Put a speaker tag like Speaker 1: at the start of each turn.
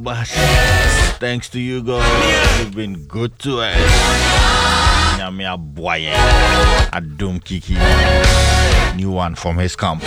Speaker 1: Bash. Thanks to you guys. You've been good to us. Nyamia Boye. Adum Kiki. New one from his camp.